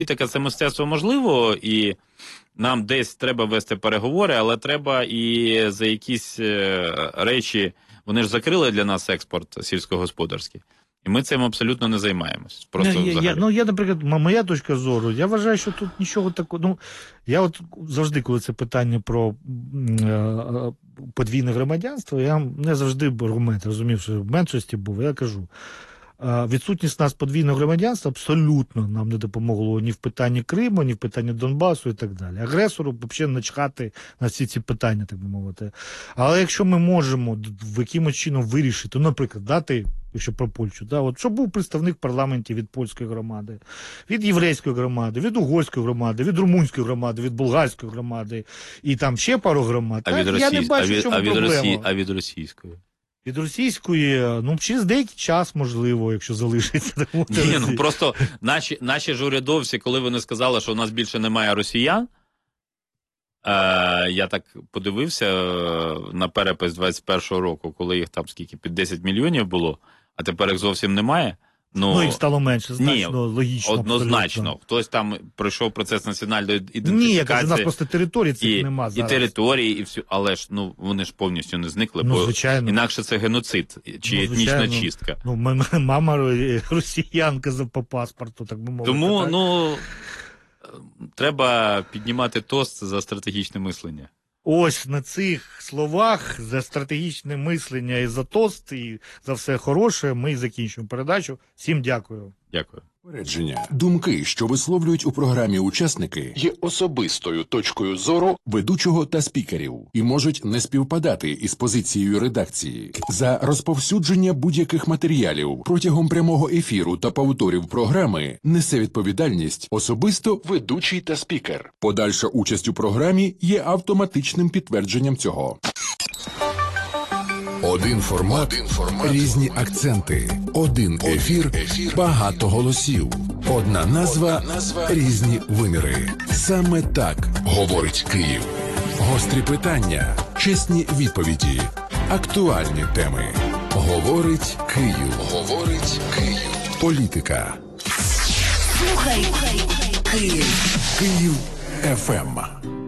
Політика – це мистецтво можливо, і нам десь треба вести переговори, але треба і за якісь речі, вони ж закрили для нас експорт сільськогосподарський. І ми цим абсолютно не займаємось. Просто я, наприклад, моя точка зору, я вважаю, що тут нічого такого, я от завжди, коли це питання про подвійне громадянство, я не завжди аргумент розумів, що в меншості був, я кажу, відсутність нас подвійного громадянства абсолютно нам не допомогло ні в питанні Криму, ні в питанні Донбасу і так далі. Агресору взагалі начхати на всі ці питання, так би мовити. Але якщо ми можемо в якимось чином вирішити, наприклад, дати, якщо про Польщу, от щоб був представник в парламенті від польської громади, від єврейської громади, від угорської громади, від румунської громади, від болгарської громади і там ще пару громад. Я не бачу, в чому проблема. А від російської? Від російської, через деякий час, можливо, якщо залишиться. Ні, просто наші ж урядовці, коли вони сказали, що у нас більше немає росіян, я так подивився на перепис 21-го року, коли їх там скільки, під 10 мільйонів було, а тепер їх зовсім немає. Їх стало менше, значно, логічно. Однозначно. Абсолютно. Хтось там пройшов процес національної ідентифікації. Ні, я кажу, у нас просто території цих нема зараз. І території, і все. Але ж, вони ж повністю не зникли, бо звичайно. Інакше це геноцид, чи етнічна чистка. Мама росіянка по паспорту, так би мовити. Тому, треба піднімати тост за стратегічне мислення. Ось на цих словах за стратегічне мислення і за тост, і за все хороше ми закінчуємо передачу. Всім дякую. Дякую. Попередження. Думки, що висловлюють у програмі учасники, є особистою точкою зору ведучого та спікерів і можуть не співпадати із позицією редакції. За розповсюдження будь-яких матеріалів протягом прямого ефіру та повторів програми несе відповідальність особисто ведучий та спікер. Подальша участь у програмі є автоматичним підтвердженням цього. Один формат, різні акценти. Один ефір, багато голосів. Одна назва, різні виміри. Саме так говорить Київ. Гострі питання, чесні відповіді, актуальні теми. Говорить Київ. Говорить Київ. Політика. Слухай Київ. Київ ФМ.